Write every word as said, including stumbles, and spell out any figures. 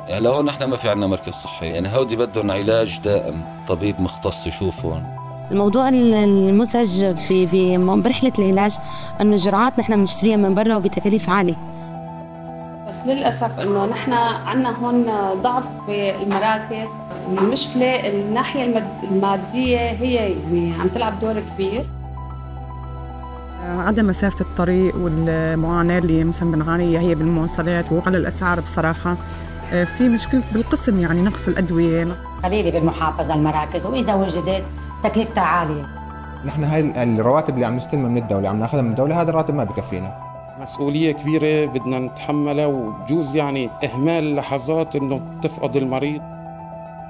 يعني لهون نحن ما في عندنا مركز صحي، يعني هودي بدهم علاج دائم، طبيب مختص يشوفهم. الموضوع المزعج ب- ب- برحلة العلاج إنه الجرعات نحن بنشتريها من برا وبتكاليف عالية. بس للأسف إنه نحن عنا هون ضعف في المراكز. المشكلة الناحية المد- المادية هي يعني عم تلعب دور كبير. عدم مسافة الطريق والمعاناة اللي مثلا بنعانيها هي بالمواصلات وعلى الأسعار بصراحة. في مشكلة بالقسم يعني نقص الأدوية. قليلة بالمحافظة المراكز، وإذا وجدت تكلفتها عالية. نحن هاي الرواتب اللي عم نستلمها من الدولة عم ناخذها من الدولة، هذا الراتب ما بكفينا. مسؤولية كبيرة بدنا نتحملها، وبجوز يعني إهمال لحظات إنه تفقد المريض.